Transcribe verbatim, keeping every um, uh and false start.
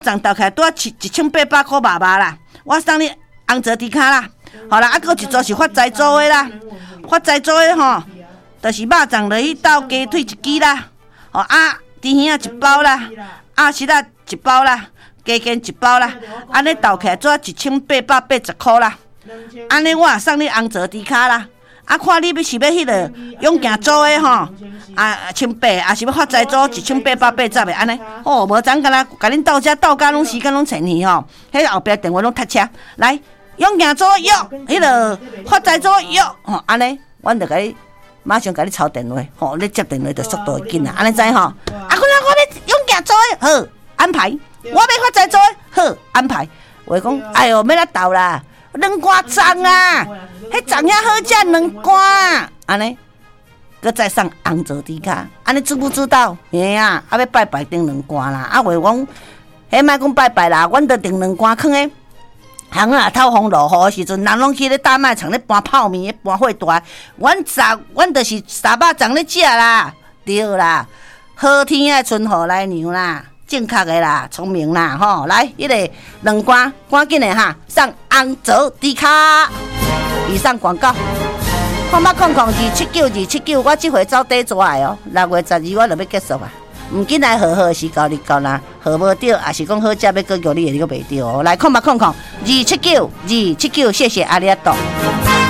涨倒起来拄啊一一千八百块麻麻啦，我送你红泽迪卡啦，好啦，啊，搁一组是发财组的啦，发财组的吼，就是肉粽落去斗鸡腿一支啦，吼啊，猪耳仔一包啦，啊，翅仔一包啦，鸡筋一包啦，安尼斗起来做一千八百八十块啦，安尼我也送你红泽迪卡啦。啊，看你要是要迄个永健组的吼，啊千八，啊是要发财组一千八百八十的安尼，哦，无咱敢若甲恁到遮到家拢时间拢前去吼，迄后壁电话拢塞车，来永健组约，迄个发财组约，吼安尼，阮着甲你马上甲你抄电话，吼，你接电话着速度会紧啊，安尼知吼？啊，可能我要永健组的，好安排；我要发财组的，好安排。话讲，哎哟，要来斗啦，两瓜粽啊！迄粽遐好食两罐，安尼，搁再送红枣猪脚，安尼知不知道？嘿啊，啊要拜拜订两罐啦，啊话讲，迄莫讲拜拜啦，阮着订两罐囥诶。行啊，透风落雨诶时阵，人拢去咧大卖场咧搬泡面、咧搬货大，阮炸，阮着是沙肉粽咧食啦，对啦，好天爱春雨来娘啦。正确的啦，聪明啦，吼！来，迄、那个两罐，赶紧的哈，送红枣猪脚。以上广告。看吧，看看二七九二七九，我这回走底抓的哦。六月十二我就要结束啊，唔紧来好好是到你到啦，好无着，也是讲好食要搁叫你，你搁袂着哦。来看吧，看看二七九二七九，谢谢阿里阿多。